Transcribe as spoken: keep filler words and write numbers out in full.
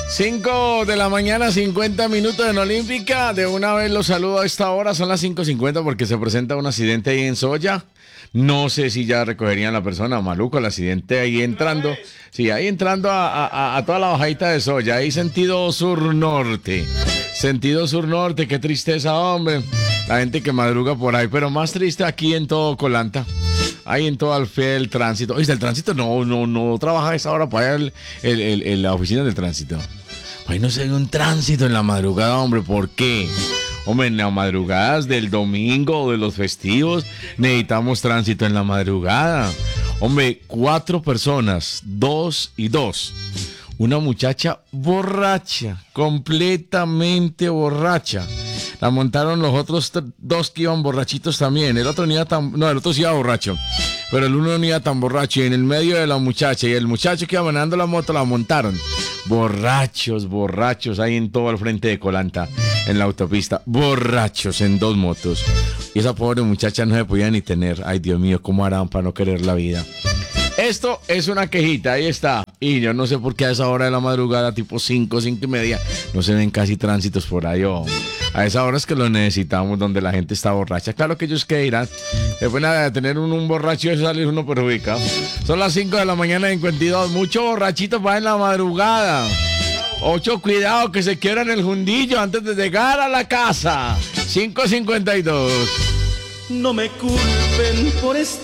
cinco de la mañana, cincuenta minutos en Olímpica. De una vez los saludo a esta hora. Son las cinco cincuenta porque se presenta un accidente ahí en Soya. No sé si ya recogerían la persona, maluco, el accidente ahí entrando. Sí, ahí entrando a, a, a toda la bajadita de Soya. Ahí sentido sur-norte. Sentido sur-norte, qué tristeza, hombre. La gente que madruga por ahí, pero más triste aquí en todo Colanta. Ahí en todo Alfé el tránsito. Oye, el tránsito no, no, no trabaja a esa hora para allá el, el, el, el, la oficina del tránsito. Ahí no se ve un tránsito en la madrugada, hombre, ¿por qué? Hombre, en las madrugadas del domingo o de los festivos necesitamos tránsito en la madrugada. Hombre, cuatro personas, dos y dos. Una muchacha borracha, completamente borracha. La montaron los otros t- dos que iban borrachitos también. El otro no iba tan, no, el otro sí iba borracho. Pero el uno no iba tan borracho. Y en el medio de la muchacha y el muchacho que iba manejando la moto la montaron. Borrachos, borrachos, ahí en todo el frente de Colanta, en la autopista. Borrachos en dos motos. Y esa pobre muchacha no se podía ni tener. Ay, Dios mío, ¿cómo harán para no querer la vida? Esto es una quejita, ahí está. Y yo no sé por qué a esa hora de la madrugada, tipo cinco, cinco y media, no se ven casi tránsitos por ahí. Oh. A esa hora es que lo necesitamos, donde la gente está borracha. Claro que ellos que dirán, después de tener un, un borracho y eso salir uno perjudicado. Son las cinco de la mañana, cincuenta y dos. Mucho borrachito para en la madrugada. Ocho, cuidado que se quiebran el jundillo antes de llegar a la casa. cinco cincuenta y dos. No me culpen por estar